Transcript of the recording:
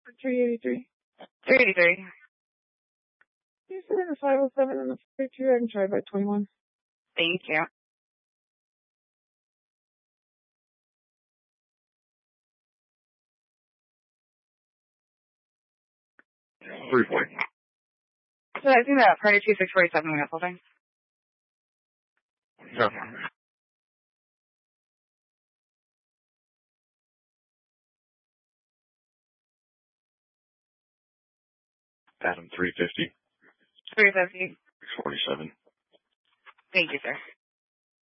383. 383. You said in the 507 and the 42. I can try by 21. Thank you. So I think that prior to 2647 we got something. Yeah. Adam 350. 350. 47. Thank you, sir.